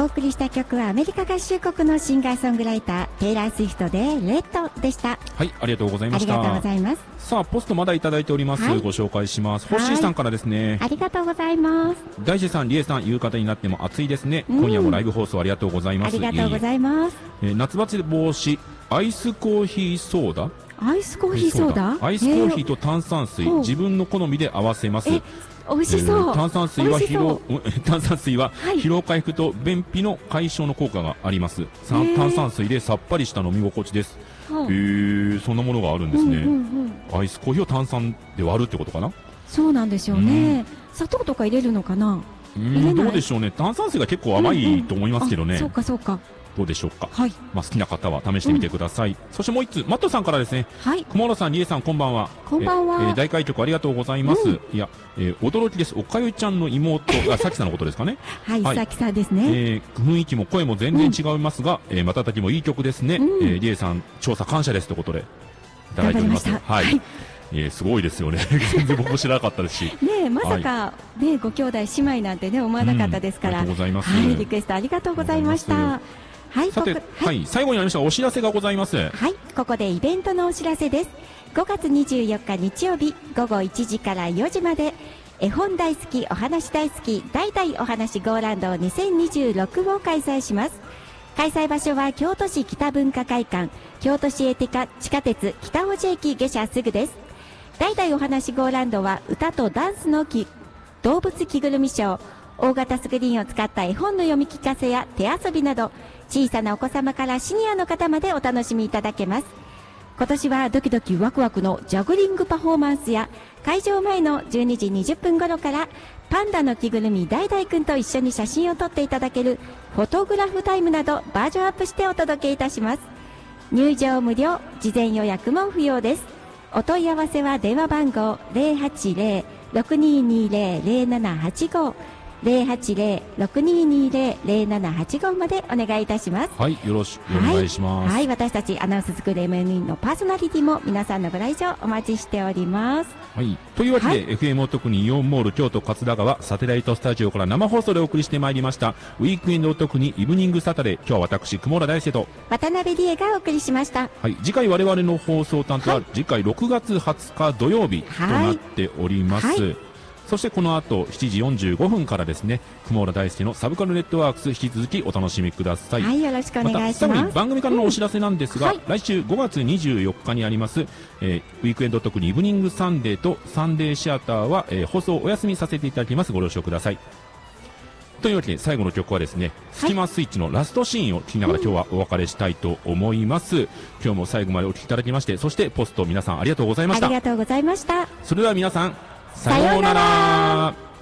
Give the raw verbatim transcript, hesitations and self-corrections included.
お送りした曲はアメリカ合衆国のシンガーソングライターテイラー・スウィフトでレッドでした。 はい、ありがとうございました。 ありがとうございます。 さあポストまだいただいております、はい、ご紹介します。ホッシーさんからですね。 ありがとうございます。 大地さん、リエさん、夕方になっても暑いですね、うん、今夜もライブ放送ありがとうございます。 ありがとうございます。 えー、夏バテ防止アイスコーヒーソーダアイスコーヒーソーダアイスコーヒーと炭酸水、自分の好みで合わせます。 美味しそう、えー、 炭酸水は疲労炭酸水は疲労回復と便秘の解消の効果があります、えー、炭酸水でさっぱりした飲み心地です。へえー、そんなものがあるんですね、うんうんうん、アイスコーヒーを炭酸で割るってことかな。そうなんでしょうね、うん、砂糖とか入れるのかな。うんどうでしょうね。炭酸水が結構甘いと思いますけどね、うんうん、そうかそうか、どうでしょうか、はい、まあ、好きな方は試してみてください、うん、そしてもう一つマットさんからですね、はい、熊原さん、リエさん、こんばんは。こんばんは。えー、大開局ありがとうございます、うん、いや、えー、驚きです。おかゆちゃんの妹あさきさんのことですかねはい、はい、さきさんですね、えー、雰囲気も声も全然違いますが、うん、えー、またたきもいい曲ですね、うん、えー、リエさん調査感謝ですということでいただいております。はい、はいえー、すごいですよね全然僕も知らなかったですしねまさか、はいね、ご兄弟姉妹なんてね思わなかったですから、うん、ありがとうございます、はい、リクエストありがとうございました。はい、さて、はいはい、最後になりましたがお知らせがございます。はい、ここでイベントのお知らせです。ごがつにじゅうよっか日曜日ごごいちじからよじまで絵本大好きお話大好き代々お話ゴーランドにせんにじゅうろくを開催します。開催場所は京都市北文化会館京都市営地下鉄北大路駅下車すぐです。代々お話ゴーランドは歌とダンスのき動物着ぐるみショー、大型スクリーンを使った絵本の読み聞かせや手遊びなど小さなお子様からシニアの方までお楽しみいただけます。今年はドキドキワクワクのジャグリングパフォーマンスや会場前のじゅうにじにじゅっぷん頃からパンダの着ぐるみダイダイくんと一緒に写真を撮っていただけるフォトグラフタイムなどバージョンアップしてお届けいたします。入場無料、事前予約も不要です。お問い合わせは電話番号 ゼロはちゼロ ろくにーにーゼロ ゼロななはちご ゼロはちゼロ ろくにーにーゼロ ゼロななはちご までお願いいたします。はい、よろしくお願いします。はい、はい、私たちアナウンススクール エムエヌイー のパーソナリティも皆さんのご来場お待ちしております。はい、というわけで、はい、エフエム を特にイオンモール京都桂川サテライトスタジオから生放送でお送りしてまいりましたウィークエンドを特にイブニングサタデー。今日は私熊浦大輔と渡辺理恵がお送りしました。はい、次回我々の放送担当は、はい、次回ろくがつはつか土曜日となっております。はいはい、そしてこの後しちじよんじゅうごふんからですね、熊浦大輔のサブカルネットワークス引き続きお楽しみください。はい、よろしくお願いします。また最後に番組からのお知らせなんですが、うんはい、来週ごがつにじゅうよっかにあります、えー、ウィークエンド特にイブニングサンデーとサンデーシアターは、えー、放送をお休みさせていただきます。ご了承ください。というわけで最後の曲はですね、スキマスイッチのラストシーンを聴きながら今日はお別れしたいと思います。うん、今日も最後までお聴きいただきまして、そしてポスト皆さんありがとうございました。ありがとうございました。それでは皆さんさようなら。